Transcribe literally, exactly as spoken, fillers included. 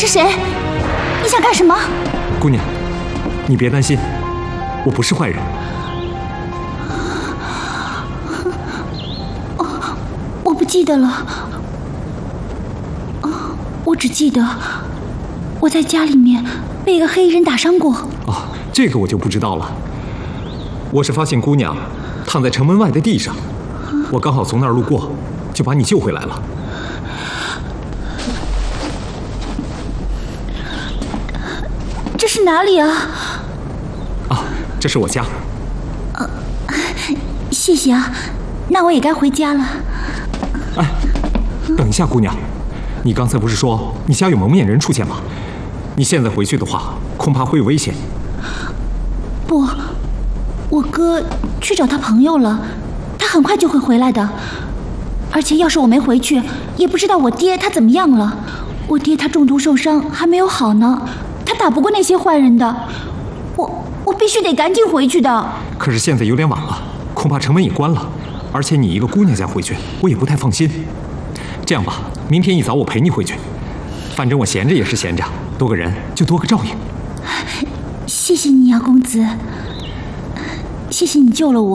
是谁？你想干什么？ 姑娘，你别担心，我不是坏人。 我不记得了，我只记得我在家里面被一个黑衣人打伤过。 哦，这个我就不知道了。我是发现姑娘躺在城门外的地上，我刚好从那儿路过，就把你救回来了。 这是哪里啊？ 啊，这是我家。 呃，谢谢啊，那我也该回家了。 哎，等一下，姑娘，你刚才不是说你家有蒙面人出现吗？你现在回去的话，恐怕会有危险。 不，我哥去找他朋友了，他很快就会回来的。而且要是我没回去，也不知道我爹他怎么样了。我爹他中毒受伤，还没有好呢，他打不过那些坏人的。我我必须得赶紧回去的。 可是现在有点晚了，恐怕城门也关了，而且你一个姑娘家回去，我也不太放心。这样吧，明天一早我陪你回去，反正我闲着也是闲着，多个人就多个照应。 谢谢你啊，公子，谢谢你救了我。